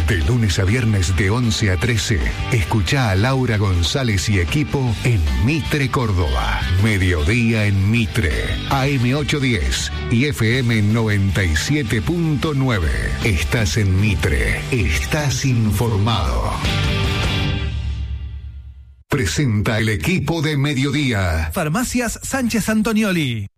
De lunes a viernes de 11 a 13, escuchá a Laura González y equipo en Mitre Córdoba. Mediodía en Mitre, AM810 y FM 97.9. Estás en Mitre, estás informado. Presenta el equipo de Mediodía. Farmacias Sánchez Antonioli.